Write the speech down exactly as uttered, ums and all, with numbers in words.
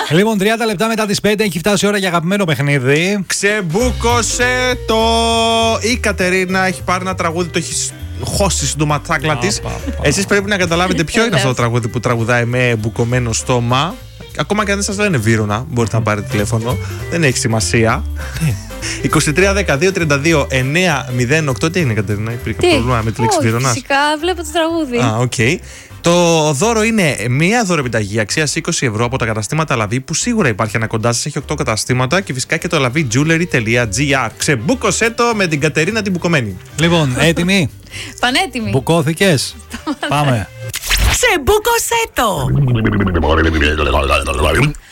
Λοιπόν, τριάντα λεπτά μετά τις πέντε έχει φτάσει η ώρα για αγαπημένο παιχνίδι. Ξεμπούκωσε το. Η Κατερίνα έχει πάρει ένα τραγούδι, το έχει χώσει στο ματσάκλα της. Εσείς πρέπει να καταλάβετε ποιο είναι αυτό το τραγούδι που τραγουδάει με μπουκωμένο στόμα. Ακόμα και αν δεν σας λένε Βύρωνα, μπορείτε να πάρετε τηλέφωνο. Δεν έχει σημασία. είκοσι τρία δεκαδύο τριάντα δύο εννιακόσια οκτώ. Τι είναι, Κατερίνα, υπήρχε πρόβλημα με τη λέξη Βύρωνα? Φυσικά, βλέπω το τραγούδι. Α, οκ. Okay. Το δώρο είναι μία δωρεπιταγή αξίας είκοσι ευρώ από τα καταστήματα Λαβή, που σίγουρα υπάρχει ένα κοντά σας, έχει οκτώ καταστήματα, και φυσικά και το λαβή jewelry τελεία gr. Ξεμπούκωσέ το με την Κατερίνα την μπουκωμένη. Λοιπόν, έτοιμοι? Πανέτοιμοι. Μπουκώθηκες? Πάμε. Ξεμπούκωσέ το.